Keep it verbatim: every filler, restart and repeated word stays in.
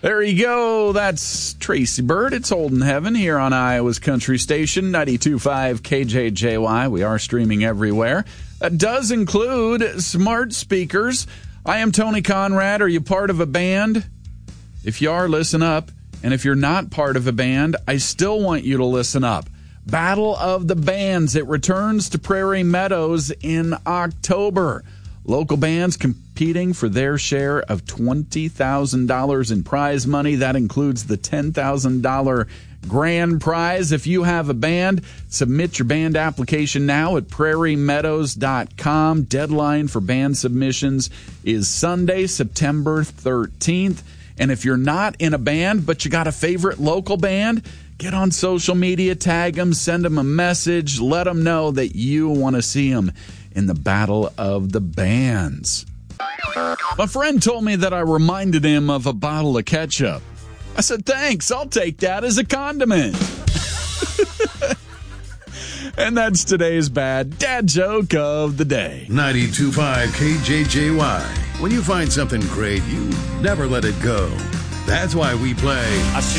There you go. That's Tracy Bird. It's Holden Heaven here on Iowa's Country Station, ninety-two point five K J J Y. We are streaming everywhere. That does include smart speakers. I am Tony Conrad. Are you part of a band? If you are, listen up. And if you're not part of a band, I still want you to listen up. Battle of the Bands. It returns to Prairie Meadows in October. Local bands competing for their share of twenty thousand dollars in prize money. That includes the ten thousand dollars grand prize. If you have a band, submit your band application now at prairie meadows dot com. Deadline for band submissions is Sunday, September thirteenth. And if you're not in a band, but you got a favorite local band, get on social media, tag them, send them a message, let them know that you want to see them in the Battle of the Bands. My friend told me that I reminded him of a bottle of ketchup. I said, thanks, I'll take that as a condiment. And that's today's bad dad joke of the day. ninety-two point five K J J Y. When you find something great, you never let it go. That's why we play